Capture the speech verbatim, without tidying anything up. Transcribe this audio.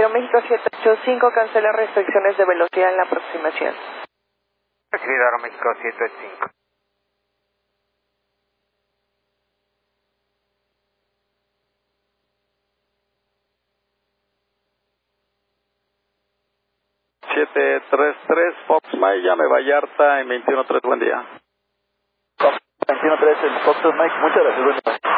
Aeroméxico siete ocho cinco cancela restricciones de velocidad en la aproximación. Recibido Aeroméxico siete ocho cinco. siete tres tres Fox Mike, llame Vallarta en veintiuno tres, buen día. veintiuno tres, el Fox Mike, muchas gracias, buen día.